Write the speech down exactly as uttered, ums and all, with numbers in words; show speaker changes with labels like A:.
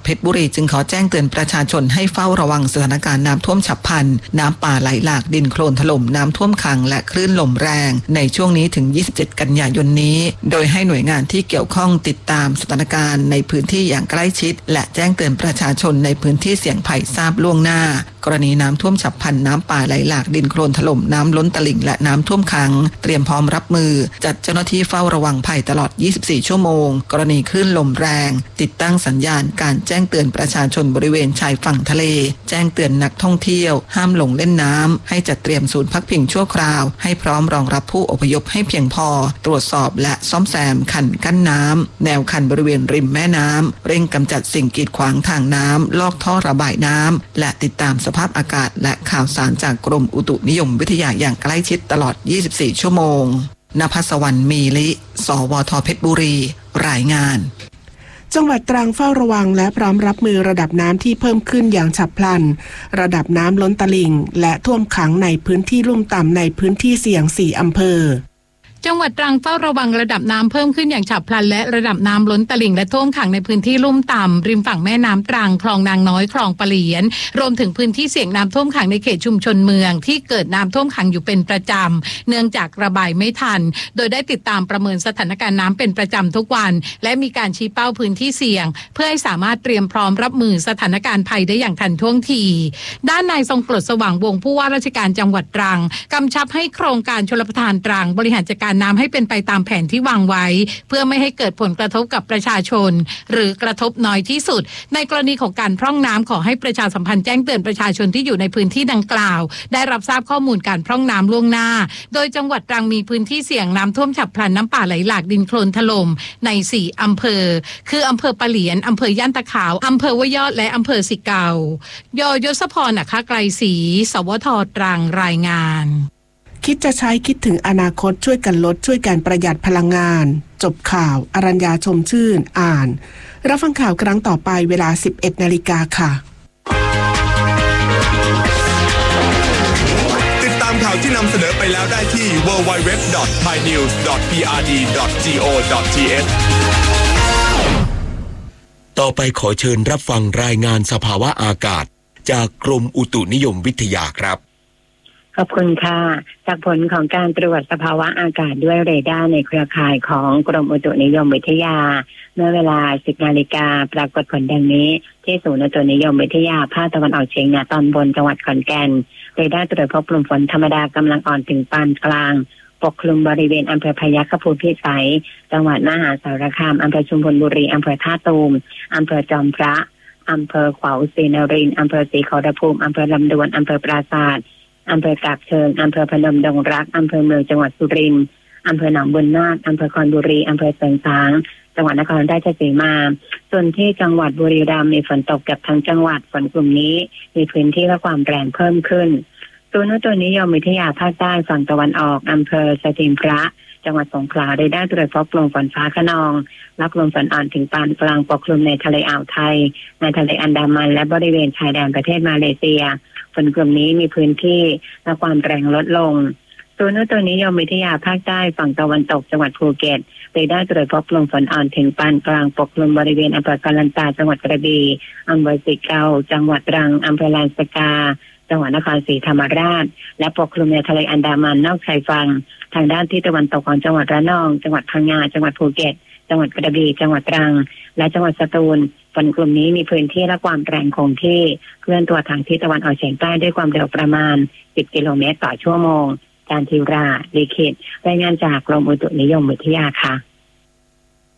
A: เพชรบุรีจึงขอแจ้งเตือนประชาชนให้เฝ้าระวังสถานการณ์น้ำท่วมฉับพลันน้ำป่าไหลหลากดินโคลนถล่มน้ำท่วมขังและคลื่นลมแรงในช่วงนี้ถึงยี่สิบเจ็ดกันยายนนี้โดยให้หน่วยงานที่เกี่ยวข้องติดตามสถานการณ์ในพื้นที่อย่างใกล้ชิดและแจ้งเตือนประชาชนในพื้นที่เสี่ยงภัยทราบล่วงหน้ากรณีน้ำท่วมฉับพลันน้ำป่าไหลหลากดินโคลนถล่มน้ำล้นตลิ่งและน้ำท่วมขังเตรียมพร้อมรับมือจัดเจ้าหน้าที่เฝ้าระวังภัยตลอดยี่สิบสี่ชั่วโมงกรณีคลื่นลมแรงติดตั้งสัญญาณการแจ้งเตือนประชาชนบริเวณชายฝั่งทะเลแจ้งเตือนนักท่องเที่ยวห้ามลงเล่นน้ำให้จัดเตรียมศูนย์พักพิงชั่วคราวให้พร้อมรองรับผู้อพยพให้เพียงพอตรวจสอบและซ่อมแซมคันกั้นน้ำแนวคันบริเวณริมแม่น้ำเร่งกำจัดสิ่งกีดขวางทางน้ำลอกท่อระบายน้ำและติดตามสภาพอากาศและข่าวสารจากกรมอุตุนิยมวิทยาอย่างใกล้ชิดตลอดยี่สิบสี่ชั่วโมงณภัสวรรณมีลิสวทเพชรบุรีรายงาน
B: จังหวัดตรังเฝ้าระวังและพร้อมรับมือระดับน้ำที่เพิ่มขึ้นอย่างฉับพลันระดับน้ำล้นตลิ่งและท่วมขังในพื้นที่ลุ่มต่ำในพื้นที่เสี่ยงสี่อำเภอ
C: จังหวัดตรังเฝ้าระวังระดับน้ำเพิ่มขึ้นอย่างฉับพลันและระดับน้ำล้นตลิ่งและท่วมขังในพื้นที่ลุ่มต่ำริมฝั่งแม่น้ำตรังคลองนางน้อยคลองปะเหลียนรวมถึงพื้นที่เสี่ยงน้ำท่วมขังในเขตชุมชนเมืองที่เกิดน้ำท่วมขังอยู่เป็นประจำเนื่องจากระบายไม่ทันโดยได้ติดตามประเมินสถานการณ์น้ำเป็นประจำทุกวันและมีการชี้เป้าพื้นที่เสี่ยงเพื่อให้สามารถเตรียมพร้อมรับมือสถานการณ์ภัยได้อย่างทันท่วงทีด้านนายทรงกลดสว่างวงศ์ผู้ว่าราชการจังหวัดตรังกำชับให้โครงการชลประทานตรังบริหารจัดการน้ำให้เป็นไปตามแผนที่วางไว้เพื่อไม่ให้เกิดผลกระทบกับประชาชนหรือกระทบน้อยที่สุดในกรณีของการพร่องน้ำขอให้ประชาสัมพันธ์แจ้งเตือนประชาชนที่อยู่ในพื้นที่ดังกล่าวได้รับทราบข้อมูลการพร่องน้ำล่วงหน้าโดยจังหวัดตรังมีพื้นที่เสี่ยงน้ำท่วมฉับพลันน้ำป่าไหลหลากดินโคลนถล่มในสี่อำเภอคืออำเภอปะเหลียนอำเภอย่านตะขาวอำเภอห้วยยอดและอำเภอสิเกายอยศพร อัครไกรศรีสวทตรังรายงาน
B: คิดจะใช้คิดถึงอนาคตช่วยกันลดช่วยกันประหยัดพลังงานจบข่าวอรัญญาชมชื่นอ่านรับฟังข่าวครั้งต่อไปเวลา สิบเอ็ดนาฬิกา ค่ะ
D: ติดตามข่าวที่นำเสนอไปแล้วได้ที่ ดับเบิลยู ดับเบิลยู ดับเบิลยู ดอท ไทยนิวส์ ดอท พี อาร์ ดี ดอท จี โอ ดอท ที เอช
E: ต่อไปขอเชิญรับฟังรายงานสภาวะอากาศจากกรมอุตุนิยมวิทยาครับ
F: ขอบคุณค่ะจากผลของการตรวจสภาวะอากาศด้วยเรดาร์ในเครือข่ายของกรมอุตุนิยมวิทยาเมื่อเวลา สิบนาฬิกาปรากฏผลดังนี้ที่ศูนย์อุตุนิยมวิทยาภาคตะวันออกเฉียงเหนือตอนบนจังหวัดขอนแก่นเรดาร์ตรวจพบกลุ่มฝนธรรมดากำลังอ่อนถึงปานกลางปกคลุมบริเวณอำเภอพยัคฆภูพิสัยจังหวัดมหาสารคามอำเภอชุมพลบุรีอำเภอท่าตูมอำเภอจอมพระอำเภอขวาวศรีนครินทร์อำเภอศรีขอรภูมิอำเภอลำดวนอำเภอปราสาทอำเภอกาบเชิงอำเภอพนมดงรักอำเภอเมืองจังหวัดสุรินทร์อำเภอหนองบุญนาคอำเภอคอนบุรีอำเภอเสริงสางจังหวัดนครราชสีมาส่วนที่จังหวัดบุรีรัมย์มีฝนตกกับทั้งจังหวัดฝนกลุ่มนี้มีพื้นที่และความแรงเพิ่มขึ้นศูนย์อุตุนิยมวิทยาภาคใต้ฝั่งตะวันออกอำเภอสถิงพระจังหวัดสงขลาได้ได้ตรวจพบลมฝนฟ้าคะนองและลมฝนอ่อนถึงปานกลางปกคลุมในทะเลอ่าวไทยในทะเลอันดามันและบริเวณชายแดนประเทศมาเลเซียฝนกลุ่มนี้มีพื้นที่และความแรงลดลงศูนย์อุตุนิยมวิทยาภาคใต้ฝั่งตะวันตกจังหวัดภูเก็ตได้ได้ตรวจพบลมฝนอ่อนถึงปานกลางปกคลุมบริเวณอำเภอกาลันตาจังหวัดกระบี่อำเภอสิเกาจังหวัดตรังอำเภอลานสกาจังหวัดนครศรีธรรมราชและปกคลุมในทะเลอันดามันนอกชายฝั่งทางด้านที่ตะวันตกของจังหวัดระนองจังหวัดพังงาจังหวัดภูเก็ตจังหวัดกระบี่จังหวัดตรังและจังหวัดสตูลฝนกลุ่มนี้มีพื้นที่และความแรงคงที่เคลื่อนตัวทางทิศตะวันออกเฉียงใต้ด้วยความเร็วประมาณสิบกิโลเมตรต่อชั่วโมงการทิวราลีขิตรายงานจากกรมอุตุนิยมวิทยาค่ะ